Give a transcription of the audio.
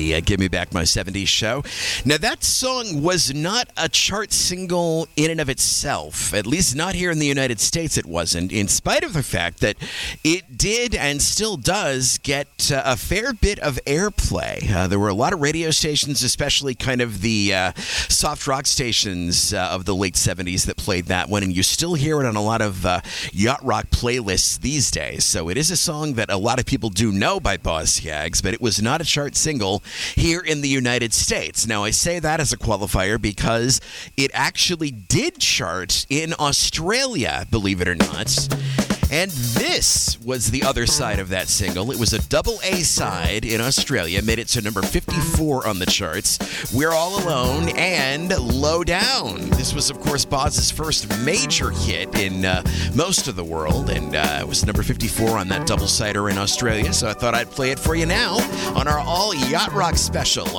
the Give Me Back My 70s show. Now, that song was not a chart single in and of itself, at least not here in the United States it wasn't, in spite of the fact that it did and still does get a fair bit of airplay. There were a lot of radio stations, especially kind of the soft rock stations of the late 70s that played that one, and you still hear it on a lot of yacht rock playlists these days. So it is a song that a lot of people do know by Boz Scaggs, but it was not a chart single here in the United States. Now, I say that as a qualifier because it actually did chart in Australia, believe it or not. And this was the other side of that single. It was a double A side in Australia, made it to number 54 on the charts. We're All Alone and Low Down. This was, of course, Boz's first major hit in most of the world, and it was number 54 on that double-sider in Australia, so I thought I'd play it for you now on our All Yacht Rock special.